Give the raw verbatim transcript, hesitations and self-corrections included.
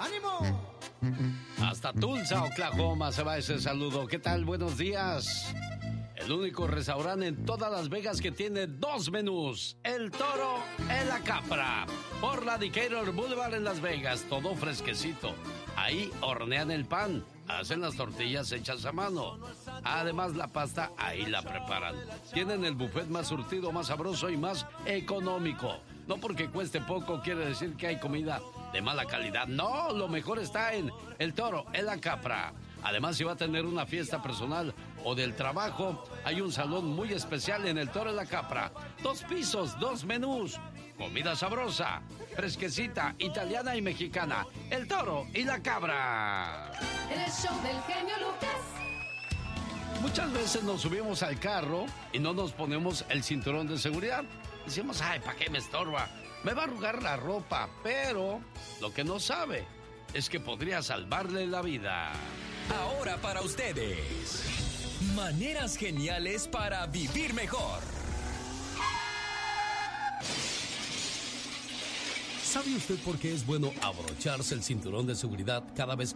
¡Ánimo! Hasta Tulsa, Oklahoma se va ese saludo. ¿Qué tal? Buenos días. El único restaurante en todas Las Vegas que tiene dos menús. El Toro en la Capra. Por la Decatur Boulevard en Las Vegas. Todo fresquecito. Ahí hornean el pan. Hacen las tortillas hechas a mano. Además, la pasta ahí la preparan. Tienen el buffet más surtido, más sabroso y más económico. No porque cueste poco quiere decir que hay comida de mala calidad. No, lo mejor está en El Toro, en la Capra. Además, si va a tener una fiesta personal o del trabajo, hay un salón muy especial en El Toro, en la Capra. Dos pisos, dos menús. Comida sabrosa, fresquecita, italiana y mexicana. El Toro y la Cabra. El show del genio Lucas. Muchas veces nos subimos al carro y no nos ponemos el cinturón de seguridad. Decimos, ay, ¿para qué me estorba? Me va a arrugar la ropa. Pero lo que no sabe es que podría salvarle la vida. Ahora para ustedes, maneras geniales para vivir mejor. ¿Sabe usted por qué es bueno abrocharse el cinturón de seguridad cada vez